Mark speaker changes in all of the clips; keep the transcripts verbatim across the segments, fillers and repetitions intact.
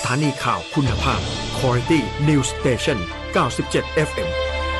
Speaker 1: ถานีข่าวคุณภาพ Quality News Station เก้าสิบเจ็ด เอฟ เอ็ม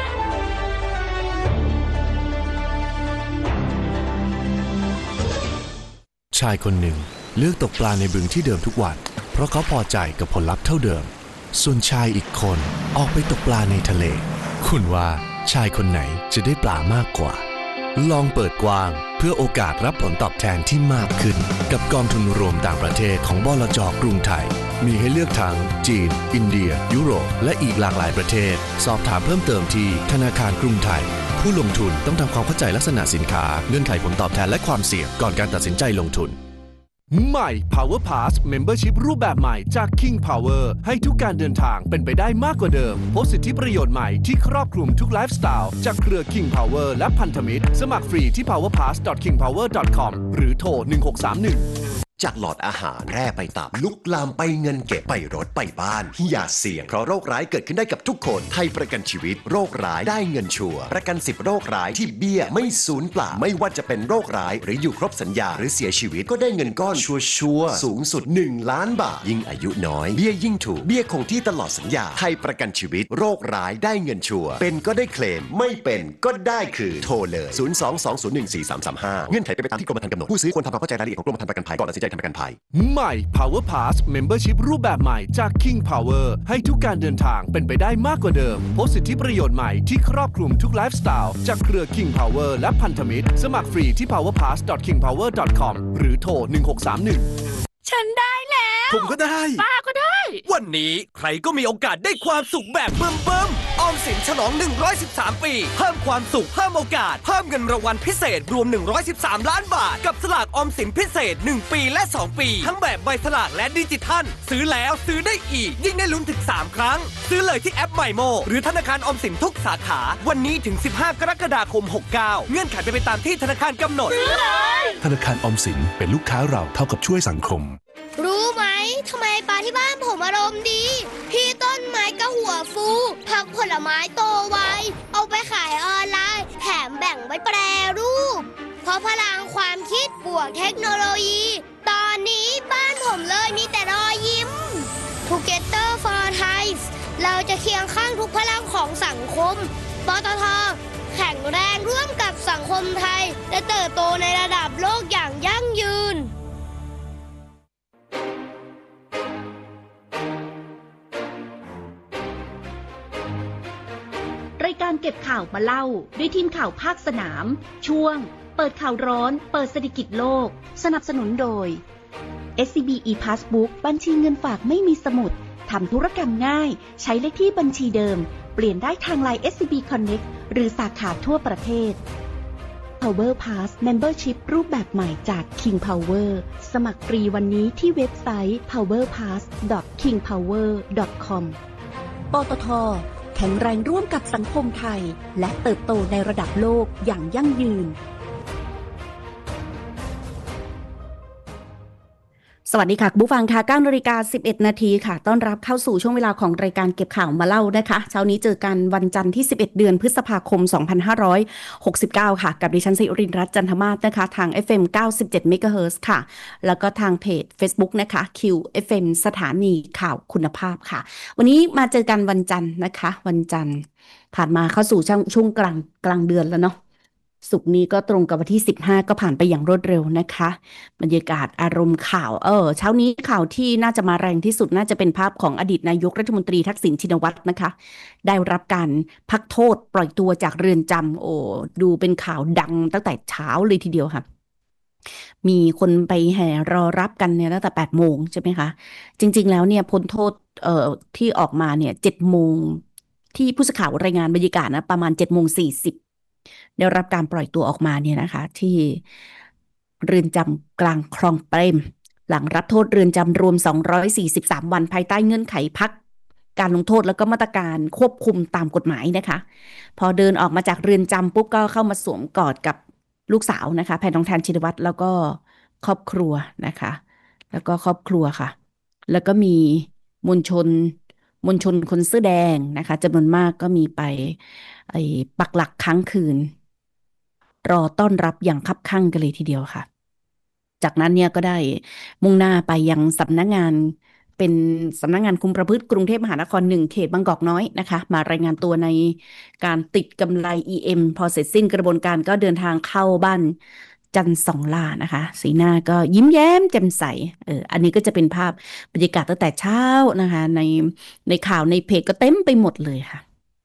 Speaker 2: ชายคนหนึ่งเลือกตกปลาในบึงที่เดิมทุกวันเพราะเขาพอใจกับผลลัพธ์เท่าเดิมส่วนชายอีกคนออกไปตกปลาในทะเลคุณว่าชายคนไหนจะได้ปลามากกว่าลองเปิดกว้างเพื่อโอกาสรับผลตอบแทนที่มากขึ้นกับกองทุนรวมต่างประเทศของบลจ.กรุงไทยมีให้เลือกทั้งจีนอินเดียยุโรปและอีกหลากหลายประเทศสอบถามเพิ่มเติมที่ธนาคารกรุงไทยผู้ลงทุนต้องทำความเข้าใจลักษณะสินค้าเงื่อนไขผลตอบแทนและความเสี่ยงก่อนการตัดสินใจลงทุน
Speaker 3: ใหม่ Power Pass Membership รูปแบบใหม่จาก King Power ให้ทุกการเดินทางเป็นไปได้มากกว่าเดิมพบสิทธิประโยชน์ใหม่ที่ครอบคลุมทุกไลฟ์สไตล์จากเครือ King Power และพันธมิตรสมัครฟรีที่ พาวเวอร์พาส ดอท คิงพาวเวอร์ ดอท คอม หรือโทรหนึ่งหกสามหนึ่ง
Speaker 4: จากหลอดอาหารแร่ไปตับลุกลามไปเงินเก็บไปรถไปบ้านอย่าเสี่ยงเพราะโรคร้ายเกิดขึ้นได้กับทุกคนไทยประกันชีวิตโรคร้ายได้เงินชัวร์ประกันสิบโรคร้ายที่เบี้ยไม่สูญเปล่าไม่ว่าจะเป็นโรคร้ายหรืออยู่ครบสัญญาหรือเสียชีวิตก็ได้เงินก้อนชัวร์สูงสุดหนึ่งล้านบาทยิ่งอายุน้อยเบี้ยยิ่งถูกเบี้ยคงที่ตลอดสัญญาไทยประกันชีวิตโรคร้ายได้เงินชัวร์เป็นก็ได้เคลมไม่เป็นก็ได้คืนโทรเลยศูนย์ สอง สอง ศูนย์ หนึ่ง สี่ สาม สาม ห้าเงื่อนไขเป็นไปตามที่กรมธรรม์กำหนดผู้ซื้อควรทำความเข้าใจรายละเอียดของกรมธรรม์ประกันภัยก่อนตัดสินใจทำประกันภัย
Speaker 3: ใหม่ Power Pass Membership รูปแบบใหม่จาก King Power ให้ทุกการเดินทางเป็นไปได้มากกว่าเดิมพบสิทธิประโยชน์ใหม่ที่ครอบคลุมทุกไลฟ์สไตล์จากเครือ King Power และพันธมิตรสมัครฟรีที่ พาวเวอร์พาส ดอท คิงพาวเวอร์ ดอท คอม หรือโทรหนึ่งหกสามหนึ่ง
Speaker 5: ฉันได้แล้ว
Speaker 6: ผมก็ได้
Speaker 5: ป้าก็ได้
Speaker 6: วันนี้ใครก็มีโอกาสได้ความสุขแบบเบิ่มๆออมสินฉลองหนึ่งร้อยสิบสามปีเพิ่มความสุขเพิ่มโอกาสเพิ่มเงินรางวัลพิเศษรวมหนึ่งร้อยสิบสามล้านบาทกับสลากออมสินพิเศษหนึ่งปีและสองปีทั้งแบบใบสลากและดิจิทัลซื้อแล้วซื้อได้อีกยิ่งได้ลุ้นถึงสามครั้งซื้อเลยที่แอป MyMo หรือธนาคารออมสินทุกสาขาวันนี้ถึงสิบห้ากรกฎาคมหกเก้าเงื่อนไขเป็นไปตามที่ธนาคารกำหนด
Speaker 5: ซื้อเลย
Speaker 2: ธนาคารออมสินเป็นลูกค้าเราเท่ากับช่วยสังคม
Speaker 7: รู้ไหมทำไมปลาที่บ้านผมอารมณ์ดีพี่ต้นไม้ก็หัวฟูผักผลไม้โตไวเอาไปขายออนไลน์แถมแบ่งไว้แปรรูปเพราะพลังความคิดบวกเทคโนโลยีตอนนี้บ้านผมเลยมีแต่รอยยิ้ม Together for Thai เราจะเคียงข้างทุกพลังของสังคมปตท.แข็งแรงร่วมกับสังคมไทยและเติบโตในระดับโลกอย่างยั่งยืน
Speaker 8: รายการเก็บข่าวมาเล่าด้วยทีมข่าวภาคสนามช่วงเปิดข่าวร้อนเปิดเศรษฐกิจโลกสนับสนุนโดย เอส ซี บี e-Passbook บัญชีเงินฝากไม่มีสมุดทำธุรกรรมง่ายใช้เลขที่บัญชีเดิมเปลี่ยนได้ทาง ไลน์ เอส ซี บี Connect หรือสาขาทั่วประเทศ Power Pass Membership รูปแบบใหม่จาก King Power สมัครฟรีวันนี้ที่เว็บไซต์ พาวเวอร์พาส ดอท คิงพาวเวอร์ ดอท คอม ปตท.แข็งแรงร่วมกับสังคมไทยและเติบโตในระดับโลกอย่างยั่งยืน
Speaker 9: สวัสดีค่ะผู้ฟังค่ะ เก้านาฬิกาสิบเอ็ดนาทีค่ะต้อนรับเข้าสู่ช่วงเวลาของรายการเก็บข่าวมาเล่านะคะเช้านี้เจอกันวันจันทร์ที่สิบเอ็ดเดือนพฤษภาคมสองพันห้าร้อยหกสิบเก้าค่ะกับดิฉันศิรินทร์รัตน์จันทมาศนะคะทาง เอฟ เอ็ม เก้าสิบเจ็ด เมกะเฮิรตซ์ค่ะแล้วก็ทางเพจ Facebook นะคะ คิว เอฟ เอ็ม สถานีข่าวคุณภาพค่ะวันนี้มาเจอกันวันจันทร์นะคะวันจันทร์ผ่านมาเข้าสู่ช่วงช่วงกลางกลางเดือนแล้วเนาะศุกร์นี้ก็ตรงกับวันที่สิบห้าก็ผ่านไปอย่างรวดเร็วนะคะบรรยากาศอารมณ์ข่าวเออเช้านี้ข่าวที่น่าจะมาแรงที่สุดน่าจะเป็นภาพของอดีตนายกรัฐมนตรีทักษิณชินวัตรนะคะได้รับการพักโทษปล่อยตัวจากเรือนจำโอ้ดูเป็นข่าวดังตั้งแต่เช้าเลยทีเดียวค่ะมีคนไปแห่รอรับกันเนี่ยตั้งแต่แปดโมงใช่ไหมคะจริงๆแล้วเนี่ยพ้นโทษเอ่อที่ออกมาเนี่ยเจ็ดโมงที่ผู้สื่อข่าวรายงานบรรยากาศนะประมาณเจ็ดโมงสี่สิบได้รับการปล่อยตัวออกมาเนี่ยนะคะที่เรือนจำกลางคลองเปรมหลังรับโทษเรือนจำรวมสองร้อยสี่สิบสามวันภายใต้เงื่อนไขพักการลงโทษแล้วก็มาตรการควบคุมตามกฎหมายนะคะพอเดินออกมาจากเรือนจำปุ๊บก็เข้ามาสวมกอดกับลูกสาวนะคะแพทองธารชินวัตรแล้วก็ครอบครัวนะคะแล้วก็ครอบครัวค่ะแล้วก็มีมวลชนมวลชนคนเสื้อแดงนะคะจำนวนมากก็มีไปไอ้ปักหลักค้างคืนรอต้อนรับอย่างคับคั่งกันเลยทีเดียวค่ะจากนั้นเนี่ยก็ได้มุ่งหน้าไปยังสำนักงานเป็นสำนักงานคุมประพฤติกรุงเทพมหานครหนึ่งเขตบางกอกน้อยนะคะมารายงานตัวในการติดกำไร อี เอ็ม พอเสร็จสิ้นกระบวนการก็เดินทางเข้าบ้านจันทร์สองล่านะคะสีหน้าก็ยิ้มแย้มแจ่มใสเอออันนี้ก็จะเป็นภาพบรรยากาศตั้งแต่เช้านะคะในในข่าวในเพจก็เต็มไปหมดเลยค่ะ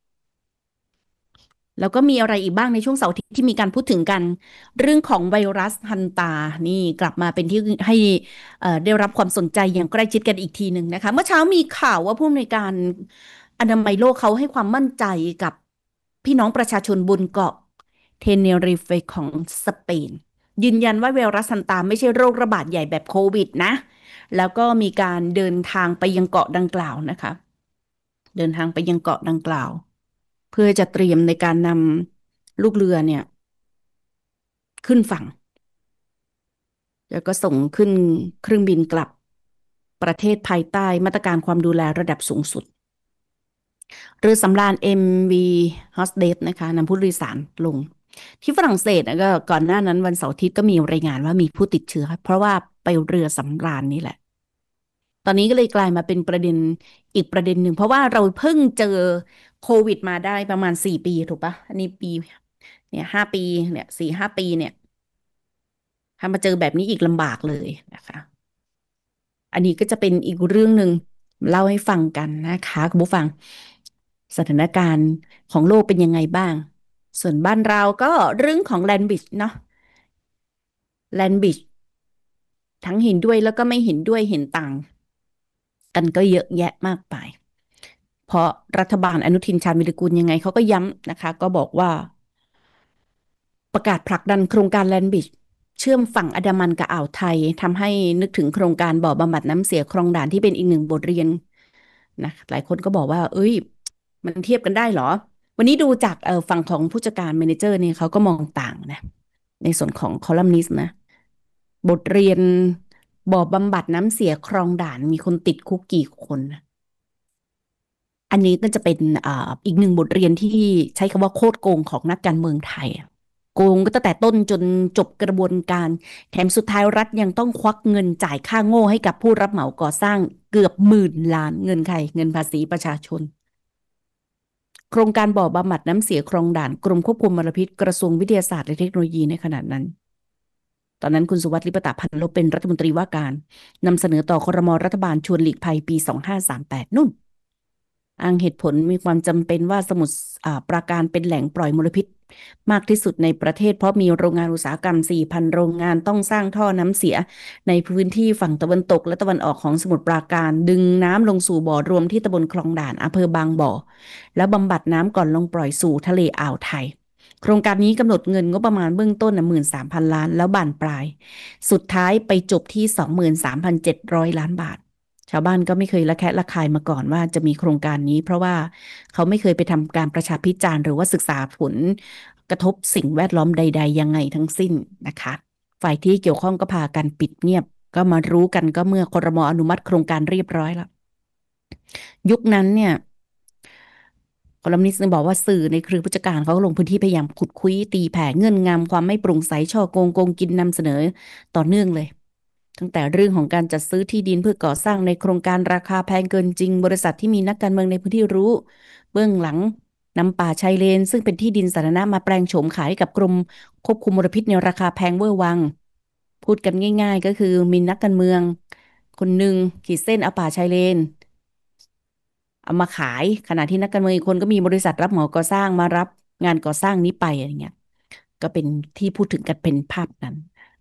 Speaker 9: แล้วก็มีอะไรอีกบ้างในช่วงเสาร์อาทิตย์ที่มีการพูดถึงกันเรื่องของไวรัสฮันตานี่กลับมาเป็นที่ให้เอ่อได้รับความสนใจอย่างใกล้ชิดกันอีกทีหนึ่งนะคะเมื่อเช้ามีข่าวว่าผู้อำนวยการอนามัยโลกเขาให้ความมั่นใจกับพี่น้องประชาชนบนเกาะเทเนริเฟของสเปนยืนยันว่าไวรัสฮันตาไม่ใช่โรคระบาดใหญ่แบบโควิดนะแล้วก็มีการเดินทางไปยังเกาะดังกล่าวนะคะเดินทางไปยังเกาะดังกล่าวเพื่อจะเตรียมในการนำลูกเรือเนี่ยขึ้นฝั่งแล้วก็ส่งขึ้นเครื่องบินกลับประเทศภายใต้มาตรการความดูแลระดับสูงสุดเรือสำราญ เอ็ม วี Hostess นะคะนำผู้โดยสารลงที่ฝรั่งเศสก็ก่อนหน้านั้นวันเสาร์อาทิตย์ก็มีรายงานว่ามีผู้ติดเชื้อเพราะว่าไปเรือสำราญนี่แหละตอนนี้ก็เลยกลายมาเป็นประเด็นอีกประเด็นหนึ่งเพราะว่าเราเพิ่งเจอโควิดมาได้ประมาณสี่ปีถูกปะอันนี้ปีเนี่ยห้าปีเนี่ยสี่ห้าปีเนี่ยถ้ามาเจอแบบนี้อีกลำบากเลยนะคะอันนี้ก็จะเป็นอีกเรื่องหนึ่งเล่าให้ฟังกันนะคะคุณผู้ฟังสถานการณ์ของโลกเป็นยังไงบ้างส่วนบ้านเราก็เรื่องของแลนด์บริดจ์เนาะแลนด์บริดจ์ทั้งเห็นด้วยแล้วก็ไม่เห็นด้วยเห็นต่างกันก็เยอะแยะมากไปเพราะรัฐบาลอนุทินชาญวิรุฬยังไงเขาก็ย้ำนะคะก็บอกว่าประกาศผลักดันโครงการแลนด์บริดจ์เชื่อมฝั่งอันดามันกับอ่าวไทยทำให้นึกถึงโครงการบ่อบำบัดน้ำเสียคลองด่านที่เป็นอีกหนึ่งบทเรียนนะหลายคนก็บอกว่าเอ้ยมันเทียบกันได้เหรอวันนี้ดูจากเอ่อฝั่งของผู้จัดการแมเนเจอร์เนี่ยเขาก็มองต่างนะในส่วนของคอลัมนิสต์นะบทเรียนบ่อบำบัดน้ำเสียคลองด่านมีคนติดคุกกี่คนอันนี้ก็จะเป็นอ่าอีกหนึ่งบทเรียนที่ใช้คำว่าโคตรโกงของนักการเมืองไทยโกงก็ตั้งแต่ต้นจนจบกระบวนการแถมสุดท้ายรัฐยังต้องควักเงินจ่ายค่าโง่ให้กับผู้รับเหมาก่อสร้างเกือบหมื่นล้านเงินใครเงินภาษีประชาชนโครงการบ่อบำบัดน้ำเสียคลองด่านกรมควบคุมมลพิษกระทรวงวิทยาศาสตร์และเทคโนโลยีในขณะนั้นตอนนั้นคุณสุวัสดิ์ลิปตาพันลบเป็นรัฐมนตรีว่าการนำเสนอต่อครม.รัฐบาลชวนหลีกภัยปีสองห้าสามแปดนู่นอ้างเหตุผลมีความจำเป็นว่าสมุทรปราการเป็นแหล่งปล่อยมลพิษมากที่สุดในประเทศเพราะมีโรงงานอุตสาหกรรม สี่พัน โรงงานต้องสร้างท่อน้ำเสียในพื้นที่ฝั่งตะวันตกและตะวันออกของสมุทรปราการดึงน้ำลงสู่บ่อรวมที่ตำบลคลองด่านอำเภอบางบ่อแล้วบำบัดน้ำก่อนลงปล่อยสู่ทะเลอ่าวไทยโครงการนี้กำหนดเงินงบประมาณเบื้องต้นน่ะ หนึ่งหมื่นสามพัน ล้านแล้วบานปลายสุดท้ายไปจบที่ สองหมื่นสามพันเจ็ดร้อย ล้านบาทชาวบ้านก็ไม่เคยระแคะระคายมาก่อนว่าจะมีโครงการนี้เพราะว่าเขาไม่เคยไปทำการประชาพิจารณ์หรือว่าศึกษาผลกระทบสิ่งแวดล้อมใดๆยังไงทั้งสิ้นนะคะฝ่ายที่เกี่ยวข้องก็พากันปิดเงียบก็มารู้กันก็เมื่อครม.อนุมัติโครงการเรียบร้อยแล้วยุคนั้นเนี่ยคอลัมนิสต์บอกว่าสื่อในเครือผู้จัดการเขาลงพื้นที่พยายามขุดคุยตีแผ่เงื่อนงำความไม่โปร่งใสช่อโกงโกงกินนำเสนอต่อเนื่องเลยตั้งแต่เรื่องของการจัดซื้อที่ดินเพื่อก่อสร้างในโครงการราคาแพงเกินจริงบริษัทที่มีนักการเมืองในพื้นที่รู้เบื้องหลังนำป่าชายเลนซึ่งเป็นที่ดินสาธารณะมาแปลงโฉมขายกับกรมควบคุมมลพิษในราคาแพงเวอร์วังพูดกันง่ายๆก็คือมีนักการเมืองคนหนึ่งขีดเส้นเอาป่าชายเลนเอามาขายขณะที่นักการเมืองอีกคนก็มีบริษัทรับเหมาก่อสร้างมารับงานก่อสร้างนี้ไปอะไรเงี้ยก็เป็นที่พูดถึงกันเป็นภาพนั้น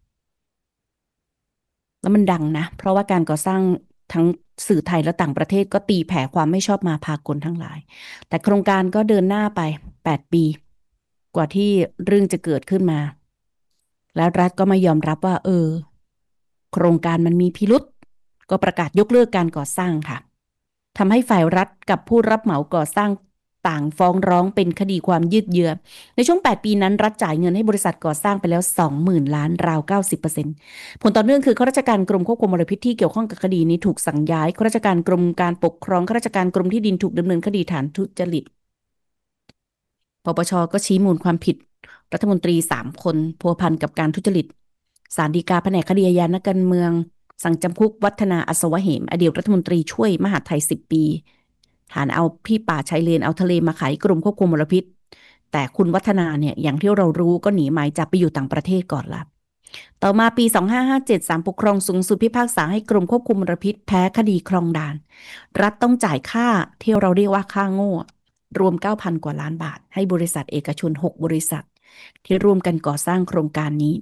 Speaker 9: แล้วมันดังนะเพราะว่าการก่อสร้างทั้งสื่อไทยและต่างประเทศก็ตีแผ่ความไม่ชอบมาพากลทั้งหลายแต่โครงการก็เดินหน้าไปแปดปีกว่าที่เรื่องจะเกิดขึ้นมาแล้วรัฐก็ไม่ยอมรับว่าเออโครงการมันมีพิรุษก็ประกาศยกเลิกการก่อสร้างค่ะทำให้ฝ่ายรัฐกับผู้รับเหมาก่อสร้างต่างฟ้องร้องเป็นคดีความยืดเยื้อในช่วงแปดปีนั้นรัฐจ่ายเงินให้บริษัทก่อสร้างไปแล้ว สองหมื่น ล้านราว เก้าสิบเปอร์เซ็นต์ ผลต่อเนื่องคือข้าราชการกรมควบคุมมลพิษที่เกี่ยวข้องกับคดีนี้ถูกสั่งย้ายข้าราชการกรมการปกครองข้าราชการกรมที่ดินถูกดำเนินคดีฐานทุจริตปปชก็ชี้มูลความผิดรัฐมนตรีสามคนพัวพันกับการทุจริตศาลฎีกาแผนกคดีอาญานักการเมืองสั่งจำคุกวัฒนาอัศวเหมอดีตรัฐมนตรีช่วยมหาดไทยสิบปีฐานเอาพี่ป่าชายเลนเอาทะเลมาขายกรมควบคุมมลพิษแต่คุณวัฒนาเนี่ยอย่างที่เรารู้ก็หนีหมายจับไปอยู่ต่างประเทศก่อนละต่อมาปีสองห้าห้าเจ็ดศาลปกครองสูงสุดพิพากษาให้กรมควบคุมมลพิษแพ้คดีคลองด่านรัฐต้องจ่ายค่าที่เราเรียกว่าค่าโง่รวม เก้าพัน กว่าล้านบาทให้บริษัทเอกชนหกบริษัทที่ร่วมกันก่อสร้างโครงการนี้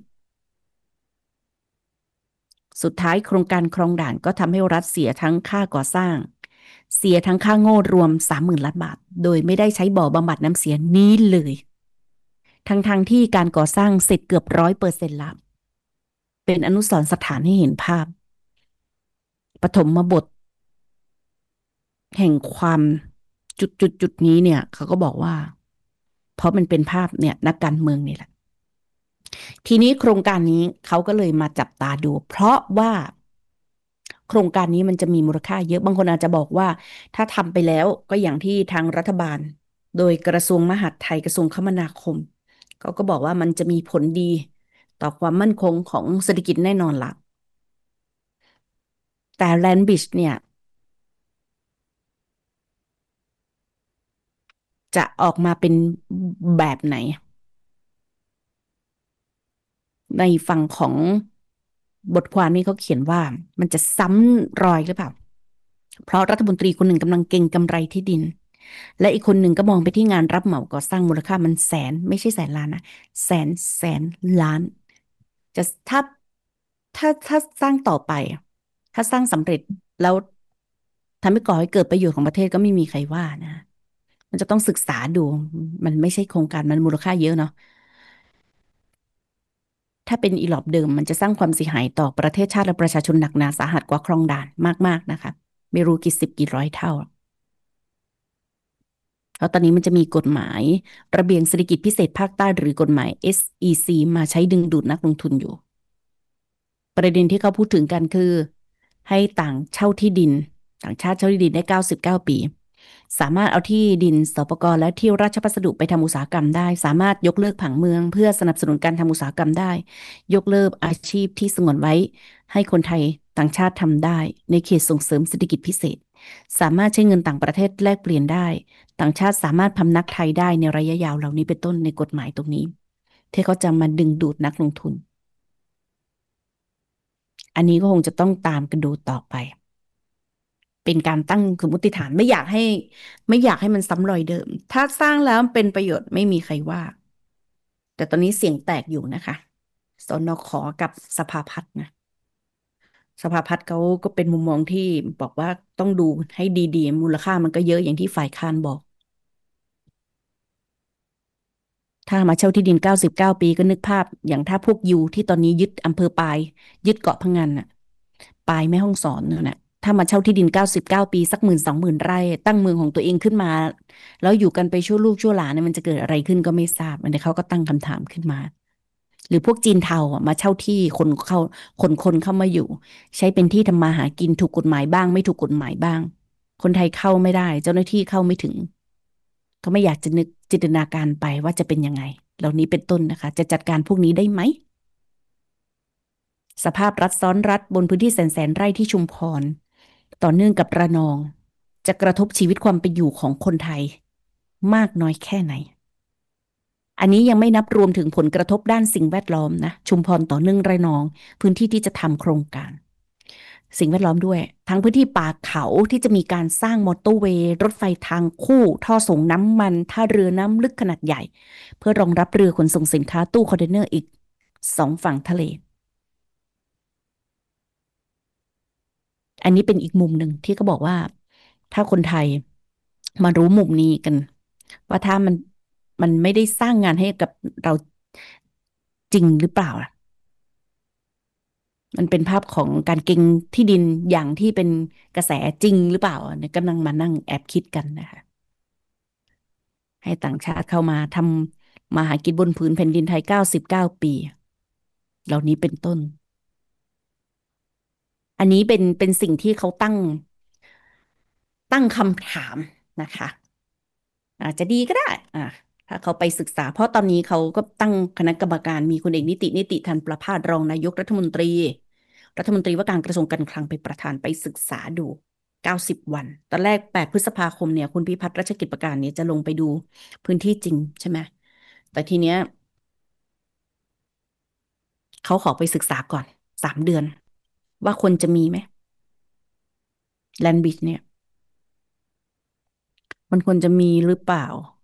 Speaker 9: สุดท้ายโครงการคลองด่านก็ทำให้รัฐเสียทั้งค่าก่อสร้างเสียทั้งค่าโง่รวม สามหมื่น ล้านบาทโดยไม่ได้ใช้บ่อบำบัดน้ำเสียนี้เลยทั้งๆ ท, ที่การก่อสร้างเสร็จเกือบร้อยเปอร์เซ็นต์แล้วเป็นอนุสรณ์สถานให้เห็นภาพปฐมบทแห่งความจุดจุดจุดนี้เนี่ยเขาก็บอกว่าเพราะมันเป็นภาพเนี่ยนักการเมืองนี่แหละทีนี้โครงการนี้เขาก็เลยมาจับตาดูเพราะว่าโครงการนี้มันจะมีมูลค่าเยอะบางคนอาจจะบอกว่าถ้าทำไปแล้วก็อย่างที่ทางรัฐบาลโดยกระทรวงมหาดไทยกระทรวงคมนาคมเขาก็บอกว่ามันจะมีผลดีต่อความมั่นคงของเศรษฐกิจแน่นอนละแต่แลนด์บริดจ์เนี่ยจะออกมาเป็นแบบไหนในฝั่งของบทความนี้เขาเขียนว่ามันจะซ้ำรอยหรือเปล่าเพราะรัฐมนตรีคนหนึ่งกำลังเก็งกำไรที่ดินและอีกคนหนึ่งก็มองไปที่งานรับเหมาก่อสร้างมูลค่ามันแสนไม่ใช่แสนล้านนะแสนแสนล้านจะถ้าถ้าถ้าสร้างต่อไปถ้าสร้างสำเร็จแล้วทำให้ก่อให้เกิดประโยชน์ของประเทศก็ไม่มีใครว่านะมันจะต้องศึกษาดูมันไม่ใช่โครงการมันมูลค่าเยอะเนาะถ้าเป็นอีหลอบเดิมมันจะสร้างความเสียหายต่อประเทศชาติและประชาชนหนักหนาสาหัสกว่าคลองด่านมากๆนะคะไม่รู้กี่สิบกี่ร้อยเท่าแล้วตอนนี้มันจะมีกฎหมายระเบียงเศรษฐกิจพิเศษภาคใต้หรือกฎหมาย เอส อี ซี มาใช้ดึงดูดนักลงทุนอยู่ประเด็นที่เขาพูดถึงกันคือให้ต่างเช่าที่ดินต่างชาติเช่าที่ดินได้เก้าสิบเก้าปีสามารถเอาที่ดินสปก.และที่ราชพัสดุไปทำอุตสาหกรรมได้สามารถยกเลิกผังเมืองเพื่อสนับสนุนการทำอุตสาหกรรมได้ยกเลิกอาชีพที่สงวนไว้ให้คนไทยต่างชาติทำได้ในเขตส่งเสริมเศรษฐกิจพิเศษสามารถใช้เงินต่างประเทศแลกเปลี่ยนได้ต่างชาติสามารถพำนักไทยได้ในระยะยาวเหล่านี้เป็นต้นในกฎหมายตรงนี้ที่เขาจะมาดึงดูดนักลงทุนอันนี้ก็คงจะต้องตามกันดูต่อไปเป็นการตั้งสมมติฐานไม่อยากให้ไม่อยากให้มันซ้ำรอยเดิมถ้าสร้างแล้วเป็นประโยชน์ไม่มีใครว่าแต่ตอนนี้เสียงแตกอยู่นะคะสนข.กับสภาพัฒน์นะสภาพัฒน์เขาก็เป็นมุมมองที่บอกว่าต้องดูให้ดีๆมูลค่ามันก็เยอะอย่างที่ฝ่ายค้านบอกถ้ามาเช่าที่ดินเก้าสิบเก้าปีก็นึกภาพอย่างถ้าพวกยูที่ตอนนี้ยึดอำเภอปายยึดเกาะพะงันน่ะปายแม่ฮ่องสอนน่ะถ้ามาเช่าที่ดินเก้าสิบเก้าปีสักหมื่นสองหมื่นไร่ตั้งเมืองของตัวเองขึ้นมาแล้วอยู่กันไปชั่วลูกชั่วหลานเนี่ยมันจะเกิดอะไรขึ้นก็ไม่ทราบอันนี้เขาก็ตั้งคำถามขึ้นมาหรือพวกจีนเทาอ่ะมาเช่าที่คนเข้าคนคนเข้ามาอยู่ใช้เป็นที่ทำมาหากินถูกกฎหมายบ้างไม่ถูกกฎหมายบ้างคนไทยเข้าไม่ได้เจ้าหน้าที่เข้าไม่ถึงเขาไม่อยากจะนึกจินตนาการไปว่าจะเป็นยังไงเหล่านี้เป็นต้นนะคะจะจัดการพวกนี้ได้ไหมสภาพรัฐซ้อนรัฐบนพื้นที่แสนแสนไร่ที่ชุมพรต่อเนื่องกับระนองจะกระทบชีวิตความเป็นอยู่ของคนไทยมากน้อยแค่ไหนอันนี้ยังไม่นับรวมถึงผลกระทบด้านสิ่งแวดล้อมนะชุมพรต่อเนื่องระนองพื้นที่ที่จะทำโครงการสิ่งแวดล้อมด้วยทั้งพื้นที่ป่าเขาที่จะมีการสร้างมอเตอร์เวย์รถไฟทางคู่ท่อส่งน้ำมันท่าเรือน้ำลึกขนาดใหญ่เพื่อรองรับเรือขนส่งสินค้าตู้คอนเทนเนอร์อีกสองฝั่งทะเลอันนี้เป็นอีกมุมหนึ่งที่เขาบอกว่าถ้าคนไทยมารู้มุมนี้กันว่าถ้ามันมันไม่ได้สร้างงานให้กับเราจริงหรือเปล่าล่ะมันเป็นภาพของการเก็งที่ดินอย่างที่เป็นกระแสจริงหรือเปล่าเนี่ยกำลังมานั่งแอบคิดกันนะคะให้ต่างชาติเข้ามาทำมาหากินบนผืนแผ่นดินไทยเก้าสิบเก้าปีเหล่านี้เป็นต้นอันนี้เป็นเป็นสิ่งที่เขาตั้งตั้งคำถามนะคะอาจจะดีก็ได้อ่าถ้าเขาไปศึกษาเพราะตอนนี้เขาก็ตั้งคณะกรรมการมีคุณเอกนิตินิติธันประภาสรองนายกรัฐมนตรีรัฐมนตรีว่าการกระทรวงการคลังเป็นประธานไปศึกษาดูเก้าสิบวันตอนแรกแปดพฤษภาคมเนี่ยคุณพิพัฒน์รัชกิจประการเนี่ยจะลงไปดูพื้นที่จริงใช่ไหมแต่ทีเนี้ยเขาขอไปศึกษาก่อนสามเดือนว่าคนจะมีไหมแลนด์บริดจ์เนี่ยมันควรจะมีหรือเปล่า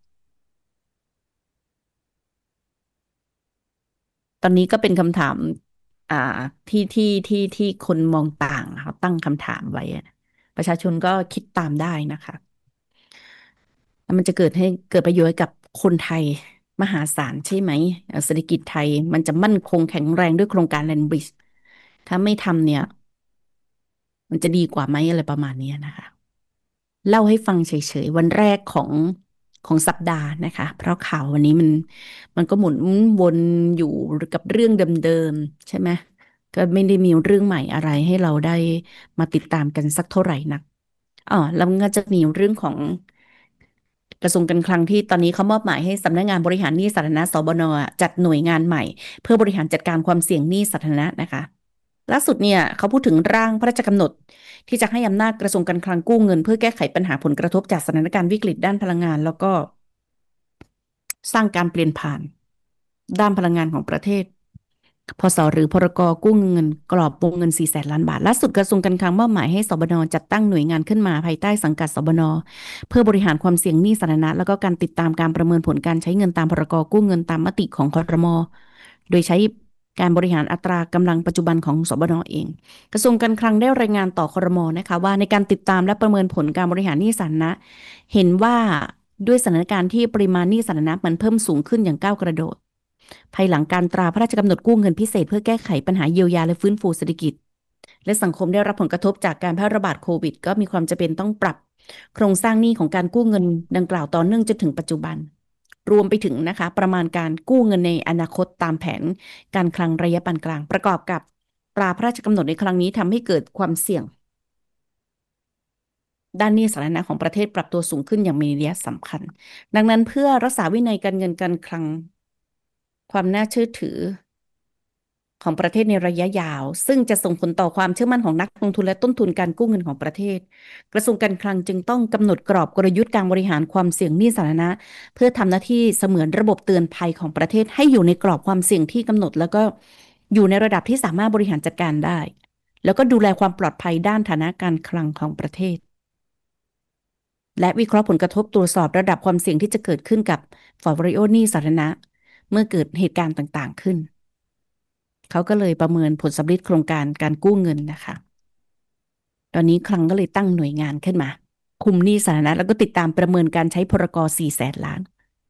Speaker 9: ตอนนี้ก็เป็นคำถามอ่าที่ที่ที่ที่คนมองต่างเขาตั้งคำถามไว้ประชาชนก็คิดตามได้นะคะแล้วมันจะเกิดให้เกิดประโยชน์กับคนไทยมหาศาลใช่ไหมเศรษฐกิจไทยมันจะมั่นคงแข็งแรงด้วยโครงการแลนด์บริดจ์ถ้าไม่ทำเนี่ยมันจะดีกว่าไหมอะไรประมาณนี้นะคะเล่าให้ฟังเฉยๆวันแรกของของสัปดาห์นะคะเพราะข่าววันนี้มันมันก็หมุนวนอยู่กับเรื่องเดิมๆใช่ไหมก็ไม่ได้มีเรื่องใหม่อะไรให้เราได้มาติดตามกันสักเท่าไหร่นักอ๋อแล้วมันก็จะมีเรื่องของกระทรวงการคลังที่ตอนนี้เขามอบหมายให้สำนักงานบริหารหนี้สาธารณะสบนจัดหน่วยงานใหม่เพื่อบริหารจัดการความเสี่ยงหนี้สาธารณะนะคะล่าสุดเนี่ยเขาพูดถึงร่างพระราชกำหนดที่จะให้อำนาจกระทรวงการคลังกู้เงินเพื่อแก้ไขปัญหาผลกระทบจากสถานการณ์วิกฤตด้านพลังงานแล้วก็สร้างการเปลี่ยนผ่านด้านพลังงานของประเทศพสหรือพรกกู้เงินกรอบวงเงินสี่แสนล้านบาทล่าสุดกระทรวงการคลังมอบหมายให้สบนจัดตั้งหน่วยงานขึ้นมาภายใต้สังกัดสบนเพื่อบริหารความเสี่ยงหนี้สาธารณะแล้วก็การติดตามการประเมินผลการใช้เงินตามพรกกู้เงินตามมติของครม.โดยใช้การบริหารอัตรากำลังปัจจุบันของสบนเองกระทรวงการคลังได้รายงานต่อครม.นะคะว่าในการติดตามและประเมินผลการบริหารหนี้สาธารณะเห็นว่าด้วยสถานการณ์ที่ปริมาณหนี้สาธารณะมันเพิ่มสูงขึ้นอย่างก้าวกระโดดภายหลังการตราพระราชกำหนดกู้เงินพิเศษเพื่อแก้ไขปัญหาเยียวยาและฟื้นฟูเศรษฐกิจและสังคมได้รับผลกระทบจากการแพร่ระบาดโควิดก็มีความจำเป็นต้องปรับโครงสร้างหนี้ของการกู้เงินดังกล่าวต่อเนื่องจนถึงปัจจุบันรวมไปถึงนะคะประมาณการกู้เงินในอนาคตตามแผนการคลังระยะปานกลางประกอบกับตราพระราชกำหนดในครั้งนี้ทำให้เกิดความเสี่ยงด้านหนี้สาธารณะของประเทศปรับตัวสูงขึ้นอย่างมีนัยสำคัญดังนั้นเพื่อรักษาวินัยการเงินการคลังความน่าเชื่อถือของประเทศในระยะยาวซึ่งจะส่งผลต่อความเชื่อมั่นของนักลงทุนและต้นทุนการกู้เงินของประเทศกระทรวงการคลังจึงต้องกำหนดกรอบกลยุทธ์การบริหารความเสี่ยงหนี้สาธารณะเพื่อทำหน้าที่เสมือนระบบเตือนภัยของประเทศให้อยู่ในกรอบความเสี่ยงที่กำหนดแล้วก็อยู่ในระดับที่สามารถบริหารจัดการได้แล้วก็ดูแลความปลอดภัยด้านฐานะการคลังของประเทศและวิเคราะห์ผลกระทบตรวจสอบระดับความเสี่ยงที่จะเกิดขึ้นกับพอร์ตโฟลิโอหนี้สาธารณะเมื่อเกิดเหตุการณ์ต่างๆขึ้นเขาก็เลยประเมินผลสำลิดโครงการการกู้เงินนะคะตอนนี้คลังก็เลยตั้งหน่วยงานขึ้นมาคุมหนี้สาธารณะแล้วก็ติดตามประเมินการใช้พรกสี่แสนล้าน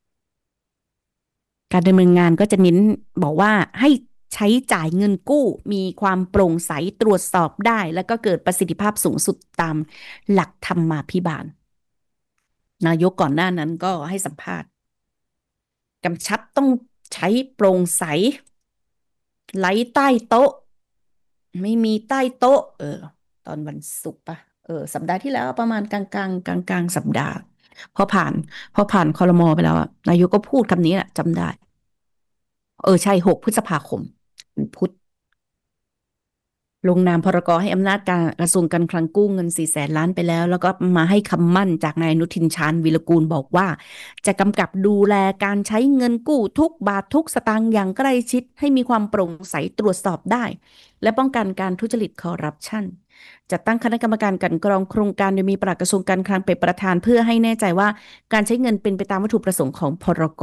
Speaker 9: การดำเนินงานก็จะเน้นบอกว่าให้ใช้จ่ายเงินกู้มีความโปร่งใสตรวจสอบได้แล้วก็เกิดประสิทธิภาพสูงสุดตามหลักธรรมาภิบาลนายกก่อนหน้านั้นก็ให้สัมภาษณ์กำชับต้องใช้โปร่งใสไหลใต้โต๊ะไม่มีใต้โต๊ะเออตอนวันศุกร์ปะเออสัปดาห์ที่แล้วประมาณกลางกลางกลางกลางสัปดาห์พอผ่านพอผ่านครม.ไปแล้วอะนายกก็พูดคำนี้แหละจำได้เออใช่หกพฤษภาคมพุธลงนามพรกให้อำนาจการกระทรวงการคลังกู้เงินสี่แสนล้านไปแล้วแล้วก็มาให้คำมั่นจากนายอนุทินชาญวีรกูลบอกว่าจะกำกับดูแลการใช้เงินกู้ทุกบาททุกสตางค์อย่างใกล้ชิดให้มีความโปร่งใสตรวจสอบได้และป้องกันการทุจริตคอร์รัปชันจะตั้งคณะกรรมการกลั่นกรองโครงการโดยมีปลัดกระทรวงการคลังเป็นประธานเพื่อให้แน่ใจว่าการใช้เงินเป็นไปตามวัตถุประสงค์ของพรก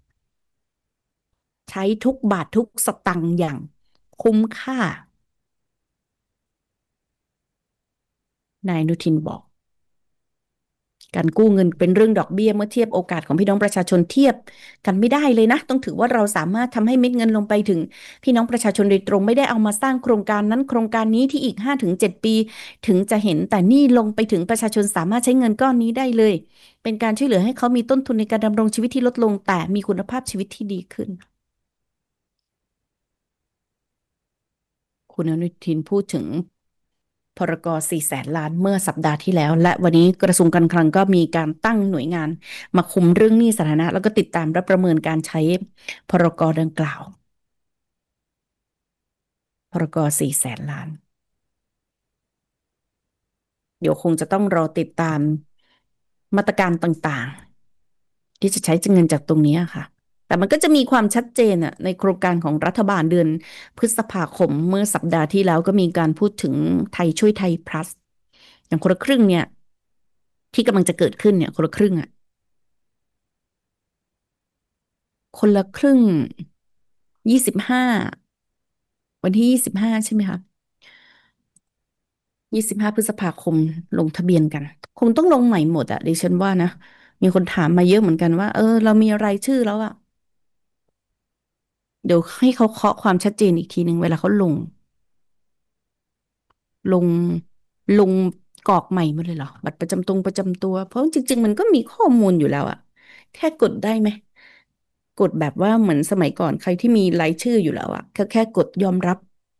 Speaker 9: ใช้ทุกบาททุกสตางค์อย่างคุ้มค่านายอนุทินบอกการกู้เงินเป็นเรื่องดอกเบี้ยเมื่อเทียบโอกาสของพี่น้องประชาชนเทียบกันไม่ได้เลยนะต้องถือว่าเราสามารถทำให้เม็ดเงินลงไปถึงพี่น้องประชาชนโดยตรงไม่ได้เอามาสร้างโครงการนั้นโครงการนี้ที่อีก ห้าถึงเจ็ด ปีถึงจะเห็นแต่นี่ลงไปถึงประชาชนสามารถใช้เงินก้อนนี้ได้เลยเป็นการช่วยเหลือให้เขามีต้นทุนในการดำรงชีวิตที่ลดลงแต่มีคุณภาพชีวิตที่ดีขึ้นคุณอนุทินพูดถึงพรกสี่แสนล้านเมื่อสัปดาห์ที่แล้วและวันนี้กระทรวงการคลังก็มีการตั้งหน่วยงานมาคุมเรื่องหนี้สาธารณะแล้วก็ติดตามและประเมินการใช้พรกดังกล่าวพรกสี่แสนล้านเดี๋ยวคงจะต้องรอติดตามมาตรการต่างๆที่จะใช้เงินจากตรงนี้ค่ะแต่มันก็จะมีความชัดเจนอะในโครงการของรัฐบาลเดือนพฤษภาคมเมื่อสัปดาห์ที่แล้วก็มีการพูดถึงไทยช่วยไทย plus อย่างคนละครึ่งเนี่ยที่กำลังจะเกิดขึ้นเนี่ยคนละครึ่งอะคนละครึ่งยี่สิบห้าวันที่ยี่สิบห้าใช่ไหมคะยี่สิบห้าพฤษภาคมลงทะเบียนกันคงต้องลงใหม่หมดอะดิฉันว่านะมีคนถามมาเยอะเหมือนกันว่าเออเรามีรายชื่อแล้วอะเดี๋ยวให้เขาเคาะความชัดเจนอีกทีหนึ่งเวลาเขาลงลงลงกรอกใหม่หมดเลยเหรอบัตรประจำตรงประจำตัวเพราะจริงๆมันก็มีข้อมูลอยู่แล้วอะแค่กดได้ไหมกดแบบว่าเหมือนสมัยก่อนใครที่มีรายชื่ออยู่แล้วอะแค่แค่กดยอมรับ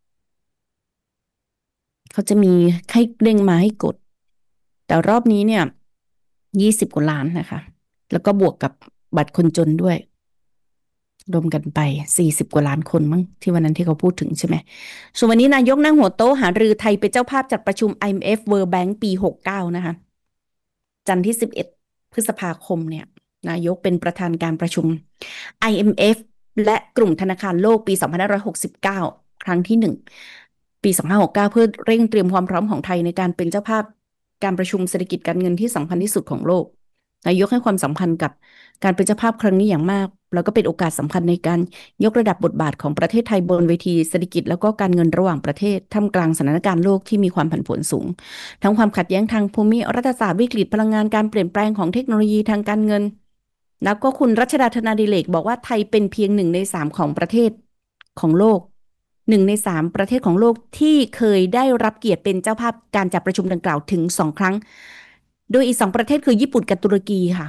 Speaker 9: เขาจะมีให้เด้งมาให้กดแต่รอบนี้เนี่ยยี่สิบกว่าล้านนะคะแล้วก็บวกกับบัตรคนจนด้วยรวมกันไปสี่สิบกว่าล้านคนมั้งที่วันนั้นที่เขาพูดถึงใช่ไหมส่วนวันนี้นายกนั่งหัวโต๊ะหารือไทยเป็นเจ้าภาพจัดประชุม ไอ เอ็ม เอฟ World Bank ปีหกเก้านะคะจันทร์ที่สิบเอ็ดพฤษภาคมเนี่ยนายกเป็นประธานการประชุม ไอ เอ็ม เอฟ และกลุ่มธนาคารโลกปีสองพันห้าร้อยหกสิบเก้าครั้งที่หนึ่งปีสองพันห้าร้อยหกสิบเก้าเพื่อเร่งเตรียมความพร้อมของไทยในการเป็นเจ้าภาพการประชุมเศรษฐกิจการเงินที่สำคัญที่สุดของโลกนายกให้ความสำคัญกับการเป็นเจ้าภาพครั้งนี้อย่างมากแล้วก็เป็นโอกาสสำคัญในการยกระดับบทบาทของประเทศไทยบนเวทีเศรษฐกิจแล้วก็การเงินระหว่างประเทศท่ามกลางสถานการณ์โลกที่มีความผันผวนสูงทั้งความขัดแย้งทางภูมิรัฐศาสตร์วิกฤตพลังงานการเปลี่ยนแปลงของเทคโนโลยีทางการเงินแล้วก็คุณรัชดาธนาดิเรกบอกว่าไทยเป็นเพียงหนึ่งในสามของประเทศของโลกหนึ่งในสามประเทศของโลกที่เคยได้รับเกียรติเป็นเจ้าภาพการจัดประชุมดังกล่าวถึงสองครั้งโดยอีกสองประเทศคือญี่ปุ่นกับตุรกีค่ะ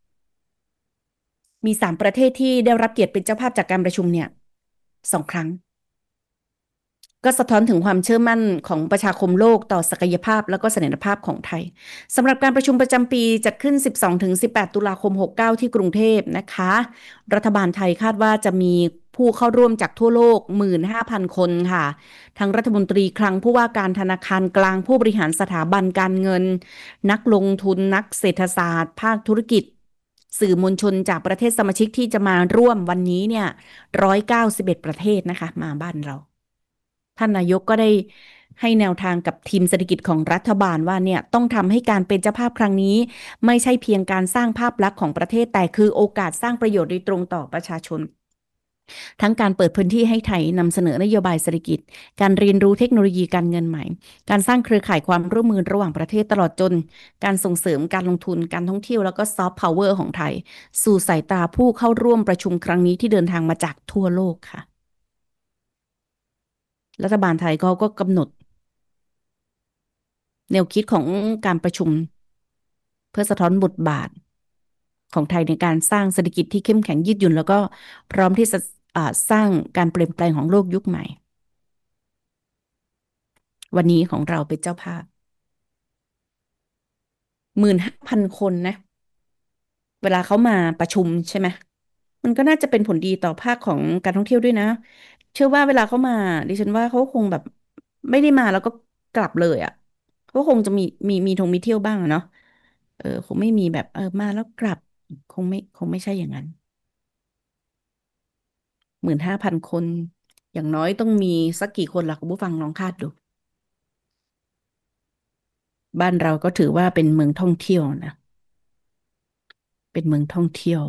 Speaker 9: มีสามประเทศที่ได้รับเกียรติเป็นเจ้าภาพจากการประชุมเนี่ยสองครั้งก็สะท้อนถึงความเชื่อมั่นของประชาคมโลกต่อศักยภาพแล้วก็เสถียรภาพของไทยสำหรับการประชุมประจำปีจัดขึ้น สิบสองถึงสิบแปด ตุลาคม หกเก้า ที่กรุงเทพนะคะรัฐบาลไทยคาดว่าจะมีผู้เข้าร่วมจากทั่วโลก หนึ่งหมื่นห้าพัน คนค่ะทั้งรัฐมนตรีคลังผู้ว่าการธนาคารกลางผู้บริหารสถาบันการเงินนักลงทุนนักเศรษฐศาสตร์ภาคธุรกิจสื่อมวลชนจากประเทศสมาชิกที่จะมาร่วมวันนี้เนี่ยหนึ่งร้อยเก้าสิบเอ็ดประเทศนะคะมาบ้านเราท่านนายกก็ได้ให้แนวทางกับทีมเศรษฐกิจของรัฐบาลว่าเนี่ยต้องทำให้การเป็นเจ้าภาพครั้งนี้ไม่ใช่เพียงการสร้างภาพลักษณ์ของประเทศแต่คือโอกาสสร้างประโยชน์โดยตรงต่อประชาชนทั้งการเปิดพื้นที่ให้ไทยนำเสนอนโยบายเศรษฐกิจการเรียนรู้เทคโนโลยีการเงินใหม่การสร้างเครือข่ายความร่วมมือระหว่างประเทศตลอดจนการส่งเสริมการลงทุนการท่องเที่ยวแล้วก็ซอฟต์พาวเวอร์ของไทยสู่สายตาผู้เข้าร่วมประชุมครั้งนี้ที่เดินทางมาจากทั่วโลกค่ะรัฐบาลไทยก็ก็กำหนดแนวคิดของการประชุมเพื่อสะท้อนบทบาทของไทยในการสร้างเศรษฐกิจที่เข้มแข็งยืดหยุ่นแล้วก็พร้อมที่จะสร้างการเปลี่ยนแปลงของโลกยุคใหม่วันนี้ของเราเป็นเจ้าภาพหมื่นห้าพันคนนะเวลาเขามาประชุมใช่ไหมมันก็น่าจะเป็นผลดีต่อภาคของการท่องเที่ยวด้วยนะเชื่อว่าเวลาเขามาดิฉันว่าเขาคงแบบไม่ได้มาแล้วก็กลับเลยอ่ะเขาคงจะมีมีมีทงมีเที่ยวบ้างอะเนาะเออคงไม่มีแบบเออมาแล้วกลับคงไม่คงไม่ใช่อย่างนั้นหมื่นห้าพันคนอย่างน้อยต้องมีสักกี่คนล่ะคุณผู้ฟังลองคาดดูบ้านเราก็ถือว่าเป็นเมืองท่องเที่ยวนะเป็นเมืองท่องเที่ยว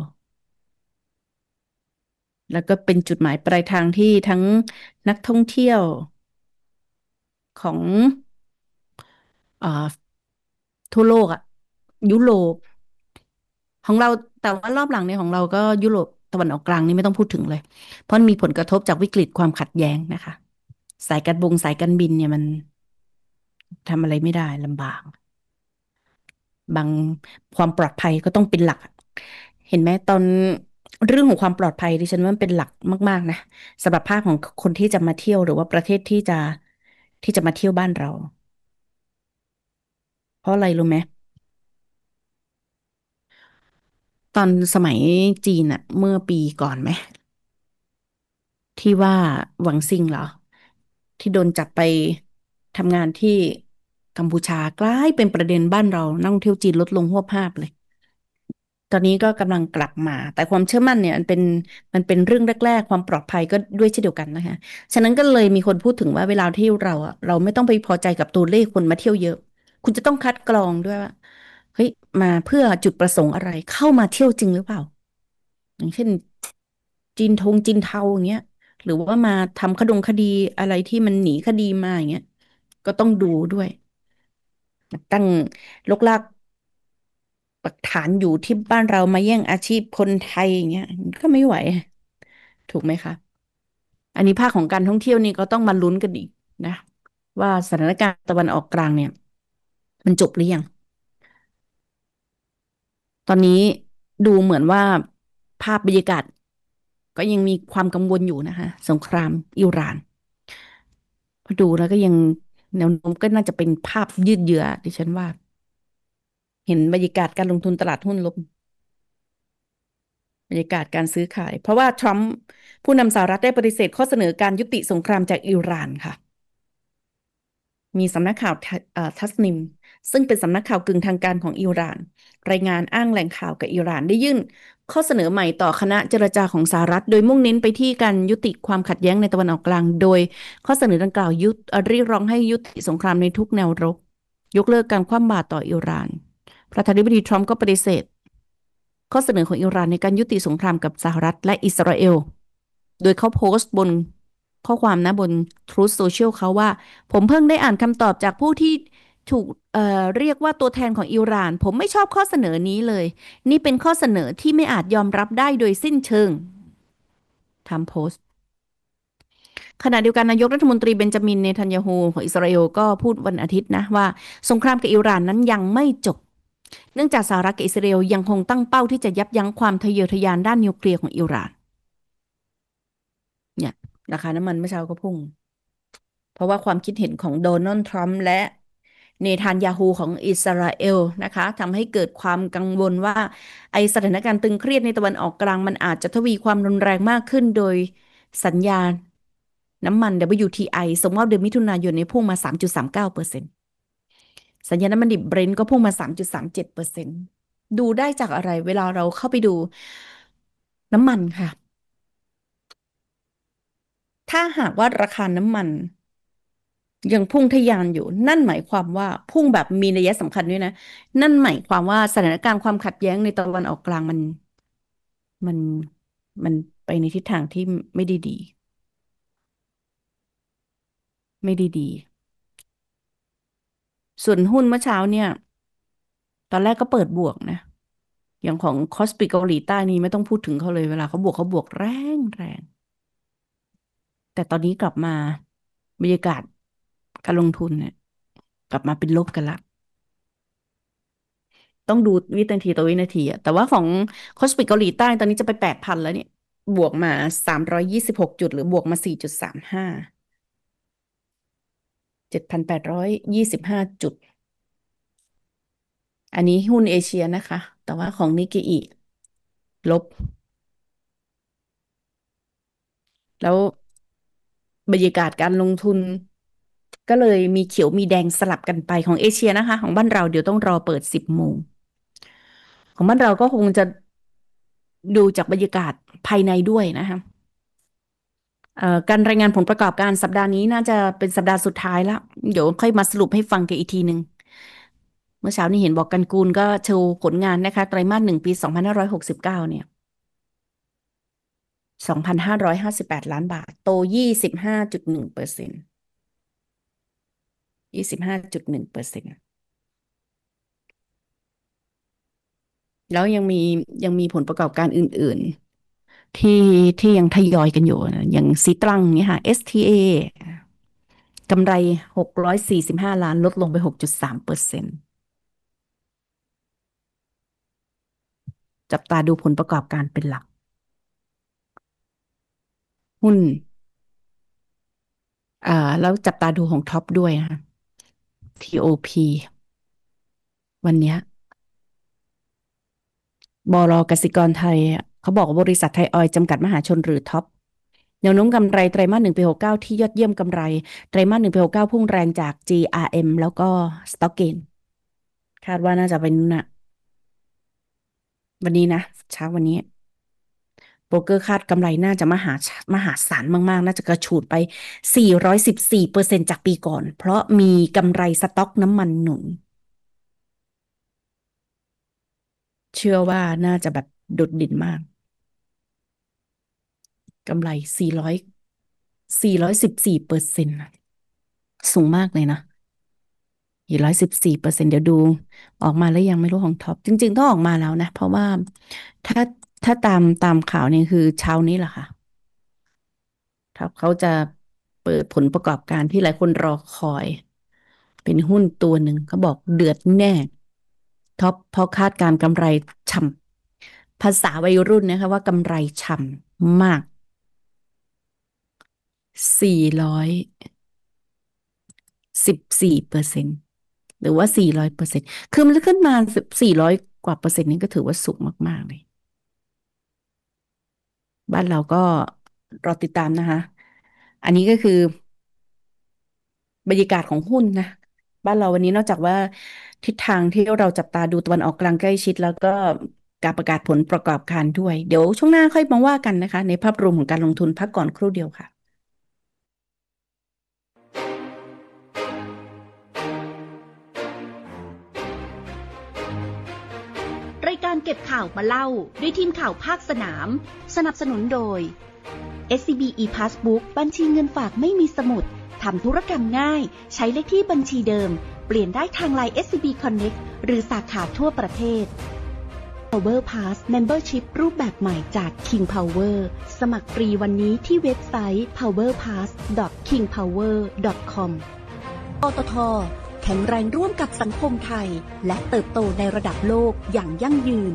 Speaker 9: แล้วก็เป็นจุดหมายปลายทางที่ทั้งนักท่องเที่ยวของอ่าทั่วโลกอะยุโรปของเราแต่ว่ารอบหลังเนี่ยของเราก็ยุโรปตะวันออกกลางนี่ไม่ต้องพูดถึงเลยเพราะมีผลกระทบจากวิกฤตความขัดแย้งนะคะสายการบงสายการบินเนี่ยมันทำอะไรไม่ได้ลำบากบางความปลอดภัยก็ต้องเป็นหลักเห็นไหมตอนเรื่องของความปลอดภัยดิฉันว่ามันเป็นหลักมากๆนะสำหรับภาคของคนที่จะมาเที่ยวหรือว่าประเทศที่จะที่จะมาเที่ยวบ้านเราเพราะอะไรรู้ไหมตอนสมัยจีนอะเมื่อปีก่อนไหม ที่ว่าหวังซิงเหรอที่โดนจับไปทำงานที่กัมพูชากลายเป็นประเด็นบ้านเรานักท่องเที่ยวจีนลดลงหวบภาพเลย ตอนนี้ก็กำลังกลับมา แต่ความเชื่อมั่นเนี่ยมันเป็นมันเป็นเรื่องแรกๆความปลอดภัยก็ด้วยเช่นเดียวกันนะคะฉะนั้นก็เลยมีคนพูดถึงว่าเวลาที่เราอะเราไม่ต้องไปพอใจกับตัวเลขคนมาเที่ยวเยอะ คุณจะต้องคัดกรองด้วยว่าเฮ้ยมาเพื่อจุดประสงค์อะไรเข้ามาเที่ยวจริงหรือเปล่าอย่างเช่นจีนทงจีนเทาอย่างเงี้ยหรือว่ามาทำคดงคดีอะไรที่มันหนีคดีมาอย่างเงี้ยก็ต้องดูด้วยตั้งลกลากปักฐานอยู่ที่บ้านเรามาแย่งอาชีพคนไทยอย่างเงี้ยก็ไม่ไหวถูกไหมคะอันนี้ภาคของการท่องเที่ยวนี่ก็ต้องมาลุ้นกันอีกนะว่าสถานการณ์ตะวันออกกลางเนี่ยมันจบหรือยัง ตอนนี้ดูเหมือนว่าภาพบรรยากาศก็ยังมีความกังวลอยู่นะคะสงครามอิหร่านพอดูแล้วก็ยังแนวโน้มก็น่าจะเป็นภาพยืดเยื้อดิฉันว่า เห็นบรรยากาศการลงทุนตลาดหุ้นลบบรรยากาศการซื้อขาย เพราะว่าทรัมป์ผู้นำสหรัฐได้ปฏิเสธข้อเสนอการยุติสงครามจากอิหร่านค่ะ มีสำนักข่าวทัสนิมซึ่งเป็นสำนักข่าวกึ่งทางการของอิหร่านรายงานอ้างแหล่งข่าวกับอิหร่านได้ยื่นข้อเสนอใหม่ต่อคณะเจรจาของสหรัฐโดยมุ่งเน้นไปที่การยุติความขัดแย้งในตะวันออกกลางโดยข้อเสนอดังกล่าวยุติเรียกร้องให้ยุติสงครามในทุกแนวรบยกเลิกการคว่ำบาตรต่ออิหร่านประธานาธิบดีทรัมป์ก็ปฏิเสธข้อเสนอของอิหร่านในการยุติสงครามกับสหรัฐและอิสราเอลโดยเขาโพสต์บนข้อความนะบน Truth Social เขาว่าผมเพิ่งได้อ่านคำตอบจากผู้ที่ถูกเอ่อเรียกว่าตัวแทนของอิหร่านผมไม่ชอบข้อเสนอนี้เลยนี่เป็นข้อเสนอที่ไม่อาจยอมรับได้โดยสิ้นเชิงทำโพสต์ขณะเดียวกันนายกรัฐมนตรีเบนจามินเนทันยาฮูของอิสราเอลก็พูดวันอาทิตย์นะว่าสงครามกับอิหร่านนั้นยังไม่จบเนื่องจากสหรัฐกับอิสราเอลยังคงตั้งเป้าที่จะยับยั้งความทะเยอทะยานด้านนิวเคลียร์ของอิหร่านเนี่ยราคาน้ำมันเมื่อเช้าก็พุ่งเพราะว่าความคิดเห็นของโดนัลด์ทรัมป์และเนทันยาฮูของอิสราเอลนะคะทำให้เกิดความกังวลว่าไอสถานการณ์ตึงเครียดในตะวันออกกลางมันอาจจะทวีความรุนแรงมากขึ้นโดยสัญญาณน้ำมัน ดับเบิลยู ที ไอ ส่งมอบเดือนมิถุนายนนี้พุ่งมา สามจุดสามเก้าเปอร์เซ็นต์ สัญญาณน้ำมันดิบเบรนท์ก็พุ่งมา สามจุดสามเจ็ดเปอร์เซ็นต์ ดูได้จากอะไรเวลาเราเข้าไปดูน้ำมันค่ะถ้าหากว่าราคาน้ำมันยังพุ่งทะยานอยู่นั่นหมายความว่าพุ่งแบบมีนัยสำคัญด้วยนะนั่นหมายความว่าสถานการณ์ความขัดแย้งในตะวันออกกลางมันมันมันไปในทิศทางที่ไม่ได้ดีไม่ได้ดีส่วนหุ้นเมื่อเช้าเนี่ยตอนแรกก็เปิดบวกนะอย่างของคอสปีเกาหลีใต้นี่ไม่ต้องพูดถึงเขาเลยเวลาเขาบวกเขาบวกแรงแรงแต่ตอนนี้กลับมาบรรยากาศการลงทุนเนี่ยกลับมาเป็นลบกันละต้องดูวินาทีต่อวินาทีอะแต่ว่าของคอสปิกเกาหลีใต้ตอนนี้จะไปแปดพันแล้วเนี่ยบวกมาสามร้อยยี่สิบหกจุดหรือบวกมาสี่จุดสามห้าเจ็ดพันแปดร้อยยี่สิบห้าจุดอันนี้หุ้นเอเชียนะคะแต่ว่าของนิกเกอิลบแล้วบรรยากาศการลงทุนก็เลยมีเขียวมีแดงสลับกันไปของเอเชียนะคะของบ้านเราเดี๋ยวต้องรอเปิดสิบโมงของบ้านเราก็คงจะดูจากบรรยากาศภายในด้วยนะคะเอ่อการรายงานผลประกอบการสัปดาห์นี้น่าจะเป็นสัปดาห์สุดท้ายแล้วเดี๋ยวค่อยมาสรุปให้ฟังกันอีกทีหนึ่งเมื่อเช้านี้เห็นบอกกันกูลก็โชว์ผลงานนะคะไตรมาสหนึ่งปีสองพันห้าร้อยหกสิบเก้าเนี่ยสองพันห้าร้อยห้าสิบแปดล้านบาทโตยี่สิบห้าจุดหนึ่งเปอร์เซ็นต์ยี่สิบห้าจุดหนึ่งเปอร์เซ็นต์แล้วยังมียังมีผลประกอบการอื่นๆที่ที่ยังทยอยกันอยู่นะอย่างซีตรังเนี่ยค่ะ เอส ที เอ กำไรหกร้อยสี่สิบห้าล้านลดลงไป หกจุดสามเปอร์เซ็นต์ จับตาดูผลประกอบการเป็นหลัก หุ้นอ่าแล้วจับตาดูของท็อปด้วยนะคะ ที โอ พี วันเนี้ยบล.กสิกรไทยอะเขาบอกว่าบริษัทไทยออยล์จำกัดมหาชนหรือท็อปแนวโน้มกำไรไตรมาสหนึ่งปีหกสิบเก้าที่ยอดเยี่ยมกำไรไตรมาสหนึ่งปีหกสิบเก้าพุ่งแรงจาก จี อาร์ เอ็ม แล้วก็ Stock Gain คาดว่าน่าจะเป็นน่ะวันนี้นะเช้าวันนี้โบรกเกอร์คาดกำไรน่าจะมหามหาศาลมากๆน่าจะกระฉูดไป สี่ร้อยสิบสี่เปอร์เซ็นต์ จากปีก่อนเพราะมีกำไรสต็อกน้ำมันหนุนเชื่อว่าน่าจะแบบโดดเด่นมากกำไรสี่ร้อย สี่ร้อยสิบสี่เปอร์เซ็นต์สูงมากเลยนะสี่ร้อยสิบสี่เปอร์เซ็นต์เดี๋ยวดูออกมาแล้วยังไม่รู้ของท็อปจริงๆต้องออกมาแล้วนะเพราะว่าถ้าถ้าตามตามข่าวนี่คือเช้านี้แหละค่ะท็อปเขาจะเปิดผลประกอบการที่หลายคนรอคอยเป็นหุ้นตัวหนึ่งเขาบอกเดือดแน่ท็อปเพราะคาดการกำไรฉ่ำภาษาวัยรุ่นนะคะว่ากำไรฉ่ำมากสี่ร้อยสิบสี่เปอร์เซ็นต์หรือว่าสี่ร้อยเปอร์เซ็นต์คือมันขึ้นมาสี่ร้อยกว่าเปอร์เซ็นต์นี่ก็ถือว่าสูงมากๆเลยบ้านเราก็รอติดตามนะคะอันนี้ก็คือบรรยากาศของหุ้นนะบ้านเราวันนี้นอกจากว่าทิศทางที่เราจับตาดูตะวันออกกลางใกล้ชิดแล้วก็การประกาศผลประกอบการด้วยเดี๋ยวช่วงหน้าค่อยมาว่ากันนะคะในภาพรวมของการลงทุนพักก่อนครู่เดียวค่ะ
Speaker 8: รายการเก็บข่าวมาเล่าด้วยทีมข่าวภาคสนามสนับสนุนโดย เอส ซี บี e-Passbook บัญชีเงินฝากไม่มีสมุดทำธุรกรรมง่ายใช้เลขที่บัญชีเดิมเปลี่ยนได้ทาง ไลน์ เอส ซี บี Connect หรือสาขาทั่วประเทศ Power Pass Membership รูปแบบใหม่จาก King Power สมัครฟรีวันนี้ที่เว็บไซต์ พาวเวอร์พาส ดอท คิงพาวเวอร์ ดอท คอม ปตท.แข็งแรงร่วมกับสังคมไทยและเติบโตในระดับโลกอย่างยั่งยืน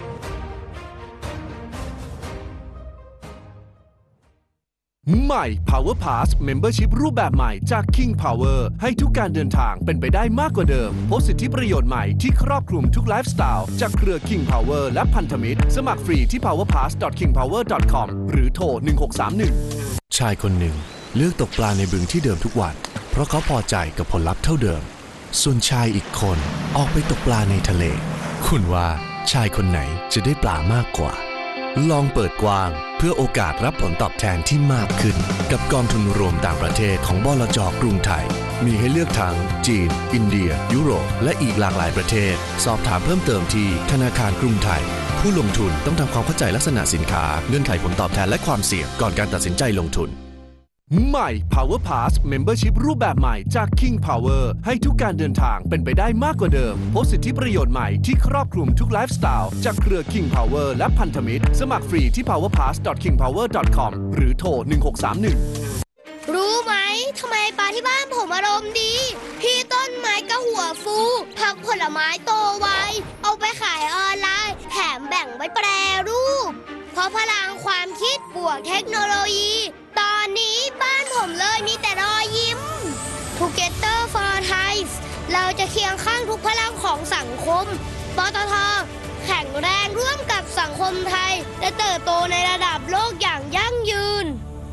Speaker 3: ใหม่ Power Pass Membership รูปแบบใหม่จาก King Power ให้ทุกการเดินทางเป็นไปได้มากกว่าเดิมพบสิทธิประโยชน์ใหม่ที่ครอบคลุมทุกไลฟ์สไตล์จากเครือ King Power และพันธมิตรสมัครฟรีที่ พาวเวอร์พาส ดอท คิงพาวเวอร์ ดอท คอม หรือโทรหนึ่งหกสามหนึ่ง
Speaker 2: ชายคนหนึ่งเลือกตกปลาในบึงที่เดิมทุกวันเพราะเขาพอใจกับผลลัพธ์เท่าเดิมส่วนชายอีกคนออกไปตกปลาในทะเลคุณว่าชายคนไหนจะได้ปลามากกว่าลองเปิดกว้างเพื่อโอกาสรับผลตอบแทนที่มากขึ้นกับกองทุนรวมต่างประเทศของบลจ.กรุงไทยมีให้เลือกทั้งจีนอินเดียยุโรปและอีกหลากหลายประเทศสอบถามเพิ่มเติมที่ธนาคารกรุงไทยผู้ลงทุนต้องทำความเข้าใจลักษณะสินค้าเงื่อนไขผลตอบแทนและความเสี่ยงก่อนการตัดสินใจลงทุน
Speaker 3: ใหม่ Power Pass Membership รูปแบบใหม่จาก King Power ให้ทุกการเดินทางเป็นไปได้มากกว่าเดิมพบสิทธิประโยชน์ใหม่ที่ครอบคลุมทุกไลฟ์สไตล์จากเครือ King Power และพันธมิตรสมัครฟรีที่ พาวเวอร์พาส ดอท คิงพาวเวอร์ ดอท คอม หรือโทรหนึ่งหกสามหนึ่ง
Speaker 7: รู้ไหมทำไมปลาที่บ้านผมอารมณ์ดีพี่ต้นไม้ก็หัวฟูผักผลไม้โตไวเอาไปขายออนไลน์แถมแบ่งไว้แปรรูปเพราะพลังความคิดบวกเทคโนโลยีตอนนี้บ้านผมเลยมีแต่รอยยิ้ม Together for Thai เราจะเคียงข้างทุกพลังของสังคมปตท.แข็งแรงร่วมกับสังคมไทยและเติบโตในระดับโลกอย่างยั่งยืน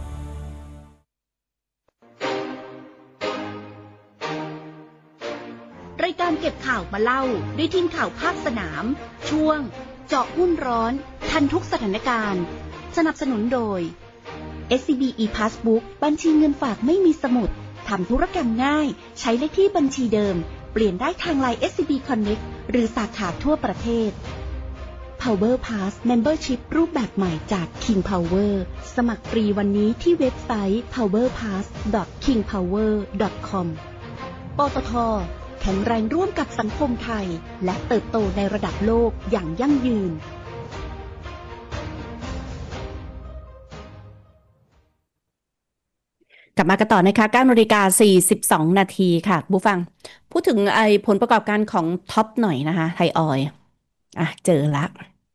Speaker 8: รายการเก็บข่าวมาเล่าด้วยทีมข่าวภาคสนามช่วงเจาะหุ้นร้อนทันทุกสถานการณ์สนับสนุนโดย เอส ซี บี e-Passbook บัญชีเงินฝากไม่มีสมุดทำธุรกรรมง่ายใช้เลขที่บัญชีเดิมเปลี่ยนได้ทาง ไลน์ เอส ซี บี Connect หรือสาขาทั่วประเทศ Power Pass Membership รูปแบบใหม่จาก King Power สมัครฟรีวันนี้ที่เว็บไซต์ พาวเวอร์พาส ดอท คิงพาวเวอร์ ดอท คอม ปตท.แข็งแรงร่วมกับสังคมไทยและเติบโตในระดับโลกอย่างยั่งยืน
Speaker 9: กลับมากันต่อนะคะเก้านาฬิกาสี่สิบสองนาทีค่ะผู้ฟังพูดถึงไอ้ผลประกอบการของท็อปหน่อยนะคะไทยออยล์อ่ะเจอละ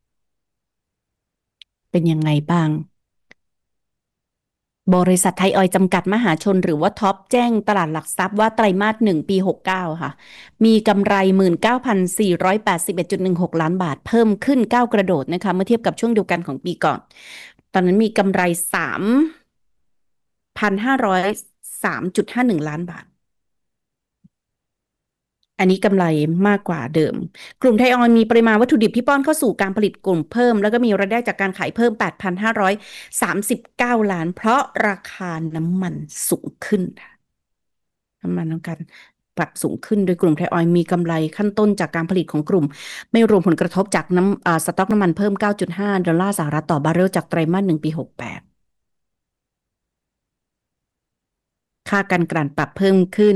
Speaker 9: เป็นยังไงบ้างบริษัทไทยออยล์จำกัดมหาชนหรือว่าท็อปแจ้งตลาดหลักทรัพย์ว่าไตรมาสหนึ่งปีหกสิบเก้าค่ะมีกำไร หนึ่งหมื่นเก้าพันสี่ร้อยแปดสิบเอ็ดจุดหนึ่งหก ล้านบาทเพิ่มขึ้นเก้ากระโดดนะคะเมื่อเทียบกับช่วงเดียวกันของปีก่อนตอนนั้นมีกำไรสามพันห้าร้อยสามจุดห้าหนึ่งล้านบาทอันนี้กำไรมากกว่าเดิมกลุ่มไทยออยล์มีปริมาณวัตถุดิบที่ป้อนเข้าสู่การผลิตกลุ่มเพิ่มแล้วก็มีรายได้จากการขายเพิ่ม แปดพันห้าร้อยสามสิบเก้า ล้านเพราะราคาน้ำมันสูงขึ้นน้ำมันต้องการปรับสูงขึ้นโดยกลุ่มไทยออยล์มีกำไรขั้นต้นจากการผลิตของกลุ่มไม่รวมผลกระทบจากน้ำอ่าสต็อกน้ำมันเพิ่ม เก้าจุดห้า ดอลลาร์สหรัฐต่อบาร์เรลจากไตรมาสหนึ่งปีหกสิบแปดค่าการกลั่นปรับเพิ่มขึ้น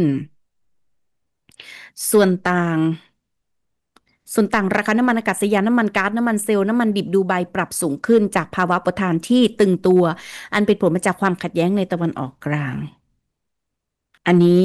Speaker 9: ส่วนต่างส่วนต่างราคาน้ำมันอากาศยานน้ำมันก๊าซน้ำมันเซลล์น้ำมันดิบดูไบปรับสูงขึ้นจากภาวะอุปทานที่ตึงตัวอันเป็นผลมาจากความขัดแย้งในตะวันออกกลางอันนี้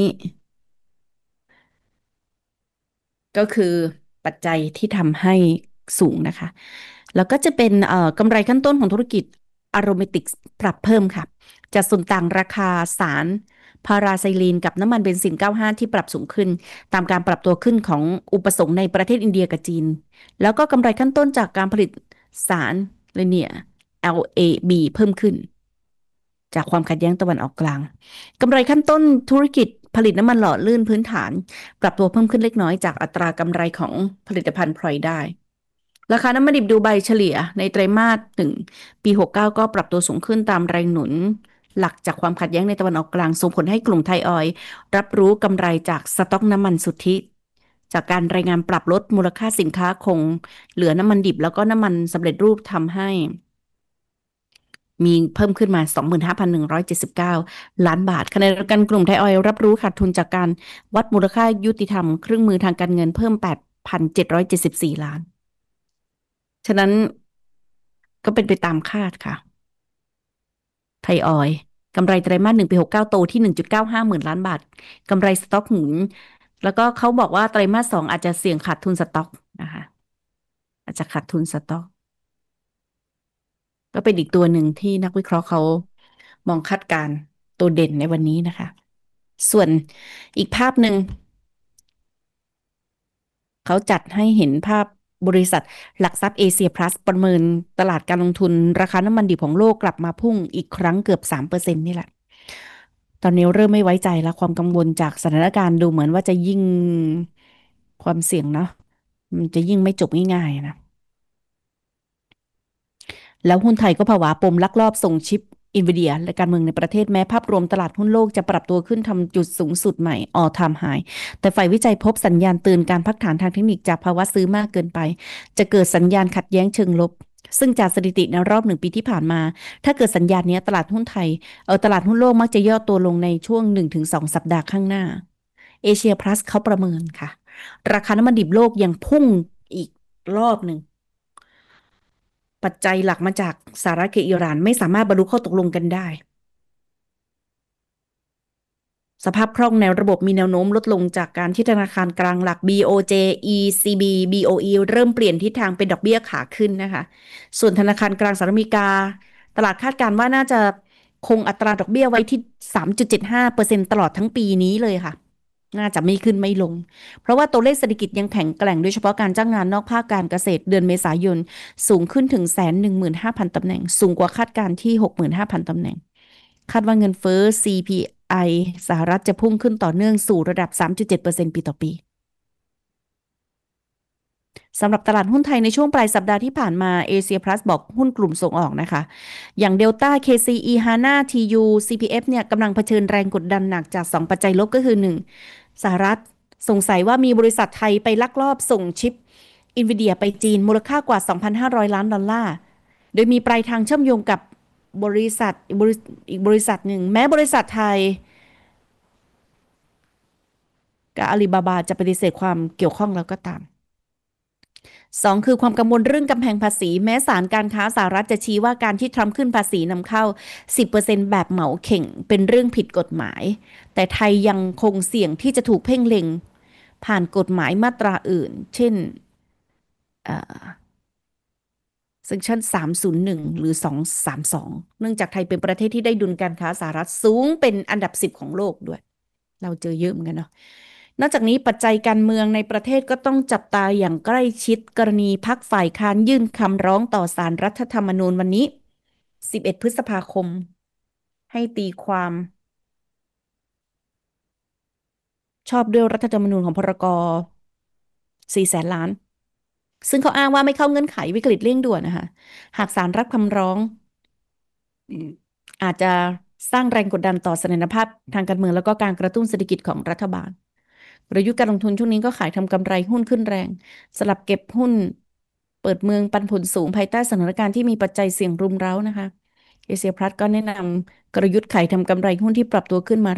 Speaker 9: ก็คือปัจจัยที่ทำให้สูงนะคะแล้วก็จะเป็นเอ่อกำไรขั้นต้นของธุรกิจอโรเมติกปรับเพิ่มค่ะจากส่วนต่างราคาสารพาราไซลีนกับน้ำมันเบนซินเก้าสิบห้าที่ปรับสูงขึ้นตามการปรับตัวขึ้นของอุปสงค์ในประเทศอินเดียกับจีนแล้วก็กำไรขั้นต้นจากการผลิตสารเลเนีย แอล เอ บี เพิ่มขึ้นจากความขัดแย้งตะวันออกกลางกำไรขั้นต้นธุรกิจผลิตน้ำมันหล่อลื่นพื้นฐานปรับตัวเพิ่มขึ้นเล็กน้อยจากอัตรากำไรของผลิตภัณฑ์พลอยได้ราคาน้ำมันดิบดูไบเฉลี่ยในไตรมาสหนึ่งปีหกสิบเก้าก็ปรับตัวสูงขึ้นตามแรงหนุนหลักจากความขัดแย้งในตะวันออกกลางส่งผลให้กลุ่มไทยออยล์รับรู้กำไรจากสต็อกน้ำมันสุทธิจากการรายงานปรับลดมูลค่าสินค้าคงเหลือน้ำมันดิบแล้วก็น้ำมันสำเร็จรูปทำให้มีเพิ่มขึ้นมา สองหมื่นห้าพันหนึ่งร้อยเจ็ดสิบเก้า ล้านบาทขณะเดียวกันกลุ่มไทยออยล์รับรู้ขาดทุนจากการวัดมูลค่ายุติธรรมเครื่องมือทางการเงินเพิ่ม แปดพันเจ็ดร้อยเจ็ดสิบสี่ ล้านฉะนั้นก็เป็นไปตามคาดค่ะไทยออยล์กำไรไตรมาสหนึ่งปีหกสิบเก้าโตที่ หนึ่งจุดเก้าห้า หมื่นล้านบาทกำไรสต็อกหมุนแล้วก็เขาบอกว่าไตรมาสสองอาจจะเสี่ยงขาดทุนสต็อกนะคะอาจจะขาดทุนสต็อกก็เป็นอีกตัวหนึ่งที่นักวิเคราะห์เขามองคาดการณ์ตัวเด่นในวันนี้นะคะส่วนอีกภาพหนึ่งเขาจัดให้เห็นภาพบริษัทหลักทรัพย์เอเชียพลัสประเมินตลาดการลงทุนราคาน้ำมันดิบของโลกกลับมาพุ่งอีกครั้งเกือบ สามเปอร์เซ็นต์ นี่แหละตอนนี้เริ่มไม่ไว้ใจแล้วความกังวลจากสถานการณ์ดูเหมือนว่าจะยิ่งความเสี่ยงเนาะมันจะยิ่งไม่จบง่ายๆนะแล้วหุ้นไทยก็ผวาปมลักลอบส่งชิปอินวิเดียและการเมืองในประเทศแม้ภาพรวมตลาดหุ้นโลกจะปรับตัวขึ้นทำจุดสูงสุดใหม่ all time high แต่ฝ่ายวิจัยพบสัญญาณเตือนการพักฐานทางเทคนิคจากภาวะซื้อมากเกินไปจะเกิดสัญญาณขัดแย้งเชิงลบซึ่งจากสถิติในรอบหนึ่งปีที่ผ่านมาถ้าเกิดสัญญาณนี้ตลาดหุ้นไทยเออตลาดหุ้นโลกมักจะย่อตัวลงในช่วง หนึ่งถึงสอง สัปดาห์ข้างหน้าเอเชียพลัสเขาประเมินค่ะราคาน้ำมันดิบโลกยังพุ่งอีกรอบหนึ่งปัจจัยหลักมาจากสหรัฐกับอิหร่านไม่สามารถบรรลุข้อตกลงกันได้สภาพคล่องในระบบมีแนวโน้มลดลงจากการที่ธนาคารกลางหลัก บี โอ เจ อี ซี บี บี โอ อี เริ่มเปลี่ยนทิศทางเป็นดอกเบี้ยขาขึ้นนะคะส่วนธนาคารกลางสหรัฐอเมริกาตลาดคาดการณ์ว่าน่าจะคงอัตราดอกเบี้ยไว้ที่ สามจุดเจ็ดห้าเปอร์เซ็นต์ ตลอดทั้งปีนี้เลยค่ะน่าจะไม่ขึ้นไม่ลงเพราะว่าตัวเลขเศรษฐกิจยังแข็งแกร่งโดยเฉพาะการจ้างงานนอกภาคการเกษตรเดือนเมษายนสูงขึ้นถึง หนึ่งแสนหนึ่งหมื่นห้าพัน ตำแหน่งสูงกว่าคาดการณ์ที่ หกหมื่นห้าพัน ตำแหน่งคาดว่าเงินเฟ้อ ซี พี ไอ สหรัฐจะพุ่งขึ้นต่อเนื่องสู่ระดับ สามจุดเจ็ดเปอร์เซ็นต์ ปีต่อปีสำหรับตลาดหุ้นไทยในช่วงปลายสัปดาห์ที่ผ่านมาเอเชียพลัสบอกหุ้นกลุ่มส่งออกนะคะอย่างเดลต้า เค ซี อี Hana ที ยู ซี พี เอฟ เนี่ยกำลังเผชิญแรงกดดันหนักจากสองปัจจัยลบก็คือหนึ่งสหรัฐสงสัยว่ามีบริษัทไทยไปลักลอบส่งชิป Nvidia ไปจีนมูลค่ากว่า สองพันห้าร้อย ล้านดอลลาร์โดยมีปลายทางเชื่อมโยงกับบริษัทอีกบริษัทหนึ่งแม้บริษัทไทยกับอาลีบาบาจะปฏิเสธความเกี่ยวข้องแล้วก็ตามสองคือความกังวลเรื่องกำแพงภาษีแม้ศาลการค้าสหรัฐจะชี้ว่าการที่ทรัมป์ขึ้นภาษีนำเข้า สิบเปอร์เซ็นต์ แบบเหมาเข่งเป็นเรื่องผิดกฎหมายแต่ไทยยังคงเสี่ยงที่จะถูกเพ่งเล็งผ่านกฎหมายมาตราอื่นเช่นเซกชันสามศูนย์หนึ่งหรือสองสามสองเนื่องจากไทยเป็นประเทศที่ได้ดุลการค้าสหรัฐสูงเป็นอันดับสิบของโลกด้วยเราเจอเยอะเหมือนกันเนาะนอกจากนี้ปัจจัยการเมืองในประเทศก็ต้องจับตาอย่างใกล้ชิดกรณีพรรคฝ่ายค้านยื่นคำร้องต่อศาลรัฐธรรมนูญวันนี้สิบเอ็ดพฤษภาคมให้ตีความ ชอบด้วยรัฐธรรมนูญของพรกสี่แสนล้าน ซึ่งเขาอ้างว่าไม่เข้าเงื่อนไขวิกฤตเร่งด่วนนะคะหากศาลรับคำร้อง อาจจะสร้างแรงกดดันต่อเสถียรภาพทางการเมืองแล้วก็การกระตุ้นเศรษฐกิจของรัฐบาลกลยุทธ์การลงทุนช่วงนี้ก็ขายทำกำไรหุ้นขึ้นแรง สลับเก็บหุ้น เปิดเมืองปันผลสูงภายใต้สถานการณ์ที่มีปัจจัยเสี่ยงรุมเร้านะคะเอเชียพลัสก็แนะนำกลยุทธ์ขายทำกำไรหุ้นที่ปรับตัวขึ้นมา